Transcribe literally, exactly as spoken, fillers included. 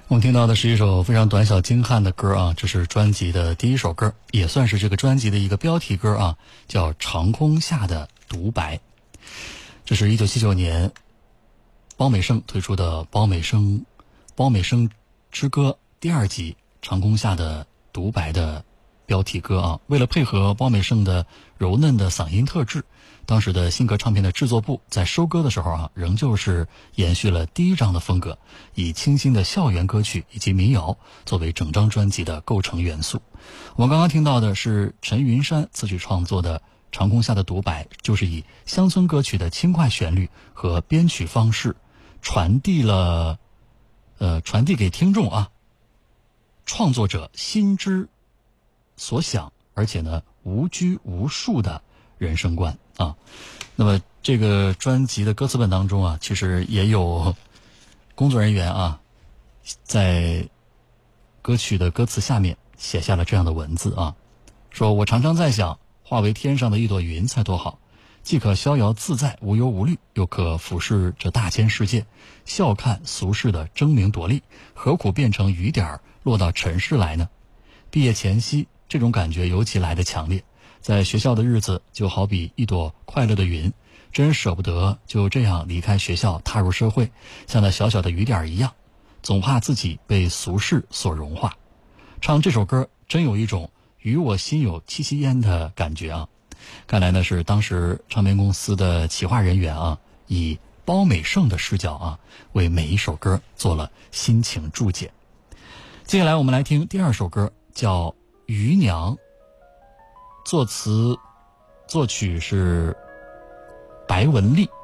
我们听到的是一首非常短小精悍的歌啊，这是专辑的第一首歌，也算是这个专辑的一个标题歌啊，叫《长空下的独白》。这是一九七九年包美胜推出的《包美胜包美胜之歌》第二集《长空下的独白》的标题歌啊。为了配合包美胜的柔嫩的嗓音特质，当时的新格唱片的制作部在收歌的时候啊，仍旧是延续了第一张的风格，以清新的校园歌曲以及民谣作为整张专辑的构成元素。我们刚刚听到的是陈云山词曲创作的《长空下的独白》，就是以乡村歌曲的轻快旋律和编曲方式传递了呃传递给听众啊创作者心之所想，而且呢无拘无束的人生观啊。那么这个专辑的歌词本当中啊，其实也有工作人员啊在歌曲的歌词下面写下了这样的文字啊，说我常常在想，化为天上的一朵云才多好，既可逍遥自在无忧无虑，又可俯视这大千世界，笑看俗世的争名夺利，何苦变成雨点落到尘世来呢？毕业前夕这种感觉尤其来得强烈，在学校的日子就好比一朵快乐的云，真舍不得就这样离开学校踏入社会，像那小小的雨点一样，总怕自己被俗世所融化。唱这首歌真有一种与我心有戚戚焉的感觉啊！看来呢是当时唱片公司的企划人员啊，以包美胜的视角啊，为每一首歌做了心情注解。接下来我们来听第二首歌，叫《渔娘》，作词作曲是白文丽。